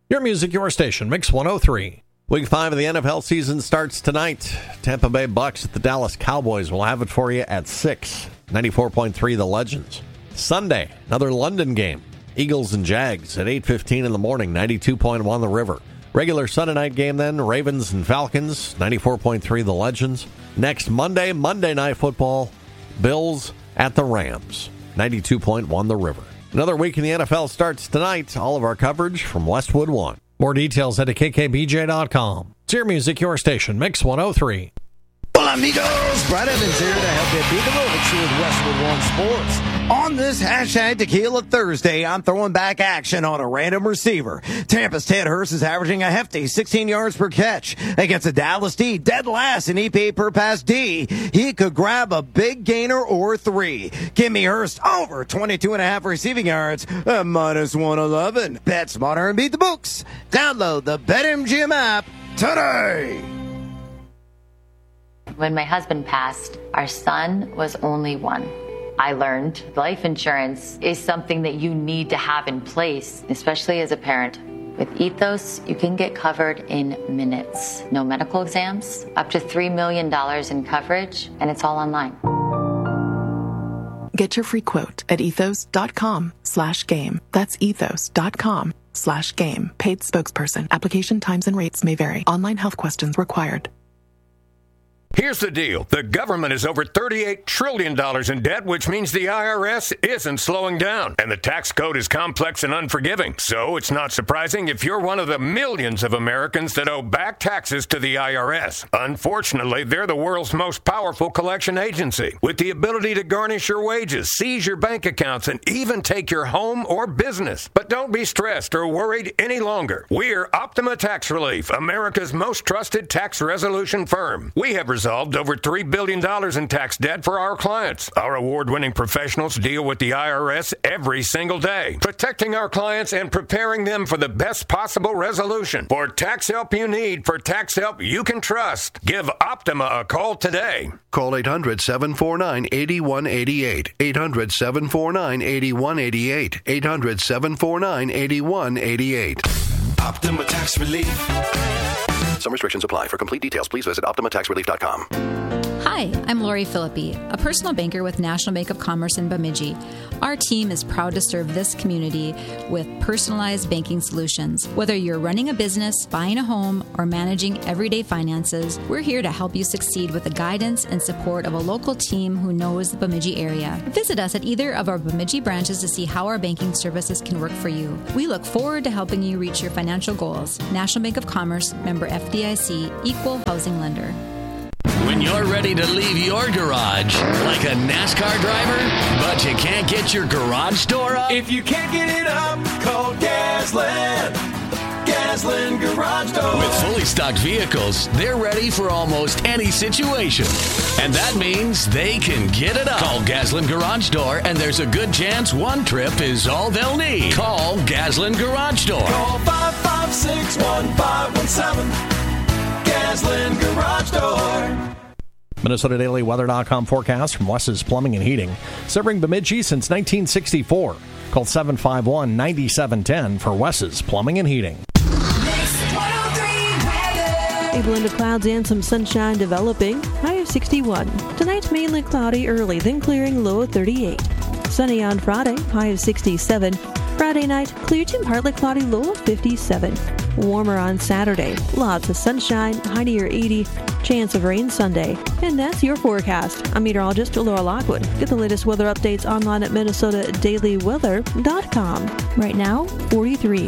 Your music, your station, Mix 103. Week 5 of the NFL season starts tonight. Tampa Bay Bucks at the Dallas Cowboys. We'll have it for you at 6. 94.3 The Legends. Sunday, another London game. Eagles and Jags at 8:15 in the morning. 92.1 The River. Regular Sunday night game then. Ravens and Falcons. 94.3 The Legends. Next Monday Night Football. Bills at the Rams. 92.1 The River. Another week in the NFL starts tonight. All of our coverage from Westwood One. More details at kkbj.com. It's your music, your station, Mix 103. Hola, amigos. Brad Evans here to help you beat the bullets with Westwood One Sports. On this hashtag Tequila Thursday, I'm throwing back action on a random receiver. Tampa's Ted Hurst is averaging a hefty 16 yards per catch against a Dallas D, dead last in EPA per pass D. He could grab a big gainer or 3. Give me Hurst over 22.5 receiving yards at minus 111. Bet smarter and beat the books. Download the BetMGM app today. When my husband passed, our son was only 1. I learned life insurance is something that you need to have in place, especially as a parent. With Ethos, you can get covered in minutes. No medical exams, up to $3 million in coverage, and it's all online. Get your free quote at ethos.com/game. That's ethos.com/game. Paid spokesperson. Application times and rates may vary. Online health questions required. Here's the deal. The government is over $38 trillion in debt, which means the IRS isn't slowing down. And the tax code is complex and unforgiving. So it's not surprising if you're one of the millions of Americans that owe back taxes to the IRS. Unfortunately, they're the world's most powerful collection agency, with the ability to garnish your wages, seize your bank accounts, and even take your home or business. But don't be stressed or worried any longer. We're Optima Tax Relief, America's most trusted tax resolution firm. We have resolved over $3 billion in tax debt for our clients. Our award-winning professionals deal with the IRS every single day, protecting our clients and preparing them for the best possible resolution. For tax help you need, for tax help you can trust, give Optima a call today. Call 800-749-8188. 800-749-8188. 800-749-8188. Optima Tax Relief. Some restrictions apply. For complete details, please visit OptimaTaxRelief.com. Hi, I'm Lori Philippi, a personal banker with National Bank of Commerce in Bemidji. Our team is proud to serve this community with personalized banking solutions. Whether you're running a business, buying a home, or managing everyday finances, we're here to help you succeed with the guidance and support of a local team who knows the Bemidji area. Visit us at either of our Bemidji branches to see how our banking services can work for you. We look forward to helping you reach your financial goals. National Bank of Commerce, member FDIC, equal housing lender. When you're ready to leave your garage like a NASCAR driver, but you can't get your garage door up? If you can't get it up, call Gaslin. Gaslin Garage Door. With fully stocked vehicles, they're ready for almost any situation. And that means they can get it up. Call Gaslin Garage Door, and there's a good chance one trip is all they'll need. Call Gaslin Garage Door. Call 556-1517. Gaslin Garage Door. MinnesotaDailyWeather.com forecast from Wes's Plumbing and Heating. Serving Bemidji since 1964. Call 751-9710 for Wes's Plumbing and Heating. A blend of clouds and some sunshine developing. High of 61. Tonight mainly cloudy early, then clearing, low of 38. Sunny on Friday, high of 67. Friday night, clear to partly cloudy, low of 57. Warmer on Saturday. Lots of sunshine, high near 80. Chance of rain Sunday. And that's your forecast. I'm meteorologist Laura Lockwood. Get the latest weather updates online at MinnesotaDailyWeather.com. Right now, 43.